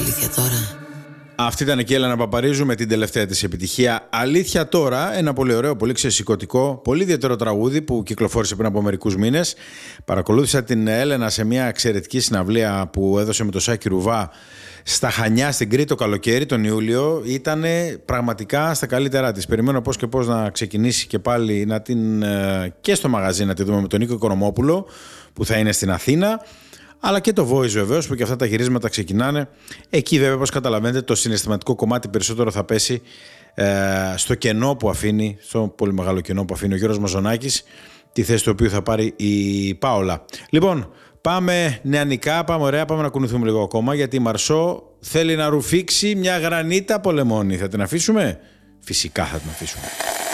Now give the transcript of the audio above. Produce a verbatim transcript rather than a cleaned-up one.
αλήθεια τώρα. Αυτή ήταν και η Έλενα Παπαρίζου με την τελευταία της επιτυχία Αλήθεια Τώρα. Ένα πολύ ωραίο, πολύ ξεσηκωτικό, πολύ ιδιαίτερο τραγούδι που κυκλοφόρησε πριν από μερικούς μήνες. Παρακολούθησα την Έλενα σε μια εξαιρετική συναυλία που έδωσε με το Σάκη Ρουβά στα Χανιά, στην Κρήτη το καλοκαίρι, τον Ιούλιο. Ήταν πραγματικά στα καλύτερά της. Περιμένω πώς και πώς να ξεκινήσει και πάλι να την, και στο μαγαζί να τη δούμε με τον Νίκο Οικονομόπουλο που θα είναι στην Αθήνα. Αλλά και το Voice βεβαίως που και αυτά τα γυρίσματα ξεκινάνε. Εκεί βέβαια, όπως καταλαβαίνετε, το συναισθηματικό κομμάτι περισσότερο θα πέσει ε, στο κενό που αφήνει, στο πολύ μεγάλο κενό που αφήνει ο Γιώργος Μαζονάκης, τη θέση του οποίου θα πάρει η Πάολα. Λοιπόν, πάμε νεανικά, πάμε ωραία, πάμε να κουνηθούμε λίγο ακόμα, γιατί η Μαρσό θέλει να ρουφήξει μια γρανίτα πολεμόνη. Θα την αφήσουμε? Φυσικά θα την αφήσουμε.